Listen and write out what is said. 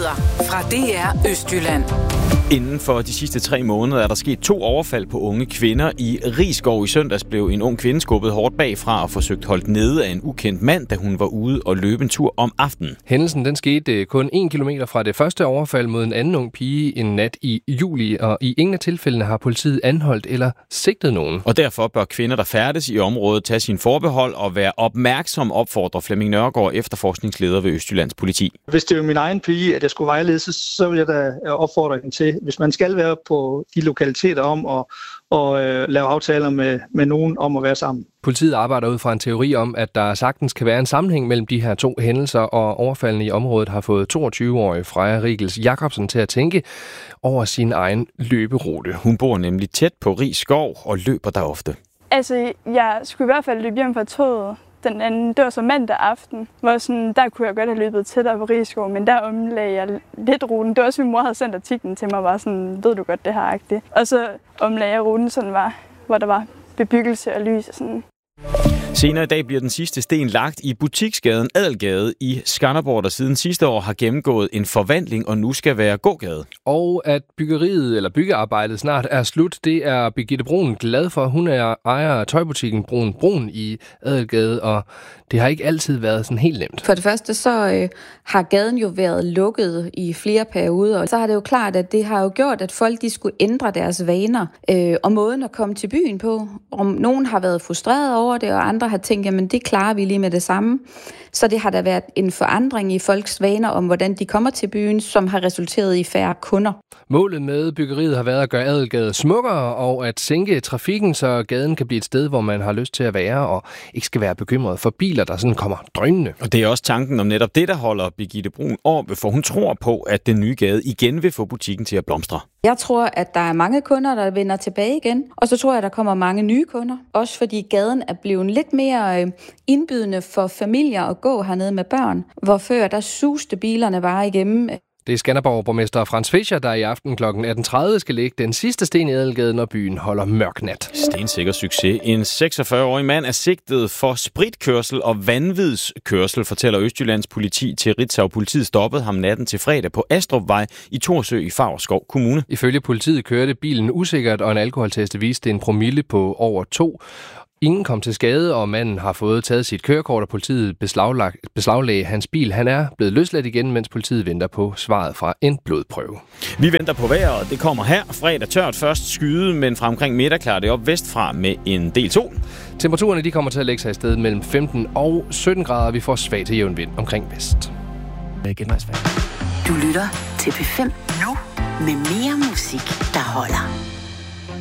Nyheder fra DR Østjylland. Inden for de sidste 3 måneder er der sket 2 overfald på unge kvinder. I Risskov i søndags blev en ung kvinde skubbet hårdt bagfra og forsøgt holdt nede af en ukendt mand, da hun var ude og løbe en tur om aftenen. Hændelsen den skete kun 1 kilometer fra det første overfald mod en anden ung pige en nat i juli, og i ingen af tilfældene har politiet anholdt eller sigtet nogen. Og derfor bør kvinder, der færdes i området, tage sin forbehold og være opmærksom, opfordrer Flemming Nørgaard, efterforskningsleder ved Østjyllands politi. Hvis det er min egen pige, at jeg skulle vejlede, så vil jeg da opfordre hende til, hvis man skal være på de lokaliteter om og lave aftaler med nogen om at være sammen. Politiet arbejder ud fra en teori om, at der sagtens kan være en sammenhæng mellem de her 2 hændelser, og overfaldene i området har fået 22-årige Freja Riegels Jacobsen til at tænke over sin egen løberute. Hun bor nemlig tæt på Risskov og løber der ofte. Altså, jeg skulle i hvert fald løbe hjem fra toget. Den anden, det var så mandag aften, hvor sådan, der kunne jeg godt have løbet tættere på Risskov, men der omlagde jeg lidt ruten. Det var også, min mor havde sendt artiklen til mig, var sådan, ved du godt det her-agtigt. Og så omlagde jeg ruten sådan hvor der var bebyggelse og lys og sådan. Senere i dag bliver den sidste sten lagt i butiksgaden Adelgade i Skanderborg, der siden sidste år har gennemgået en forvandling og nu skal være gågade. Og at byggearbejdet snart er slut, det er Birgitte Brun glad for. Hun er ejer af tøjbutikken Brun i Adelgade, og det har ikke altid været sådan helt nemt. For det første så har gaden jo været lukket i flere perioder, og så har det jo klart, at det har jo gjort, at folk de skulle ændre deres vaner og måden at komme til byen på. Om nogen har været frustreret over det, og andre har tænkt, jamen det klarer vi lige med det samme. Så det har der været en forandring i folks vaner om, hvordan de kommer til byen, som har resulteret i færre kunder. Målet med byggeriet har været at gøre Adelgade smukkere og at sænke trafikken, så gaden kan blive et sted, hvor man har lyst til at være og ikke skal være bekymret for biler, der sådan kommer drønende. Og det er også tanken om netop det, der holder Birgitte Brun oppe, for hun tror på, at den nye gade igen vil få butikken til at blomstre. Jeg tror, at der er mange kunder, der vender tilbage igen, og så tror jeg, at der kommer mange nye kunder. Også fordi gaden er blevet lidt mere indbydende for familier at gå hernede med børn, hvor før der suste bilerne bare igennem. Det er Skanderborg-borgmester Frans Fischer, der i aften kl. 18.30 skal lægge den sidste sten i Adelgade, når byen holder mørk nat. Stensikker succes. En 46-årig mand er sigtet for spritkørsel og vanvidskørsel, fortæller Østjyllands politi til Ritzau. Politiet stoppede ham natten til fredag på Astrupvej i Thorsø i Favrskov Kommune. Ifølge politiet kørte bilen usikkert, og en alkoholtest viste en promille på over 2. Ingen kom til skade, og manden har fået taget sit kørekort, og politiet beslaglagde hans bil. Han er blevet løsladt igen, mens politiet venter på svaret fra en blodprøve. Vi venter på vejret. Det kommer her. Fredag tørt, først skyde, men fra omkring middag klarer det op vestfra med en del sol. Temperaturerne de kommer til at lægge sig i stedet mellem 15 og 17 grader. Vi får svag til jævn vind omkring vest. Du lytter til P5 nu med mere musik, der holder.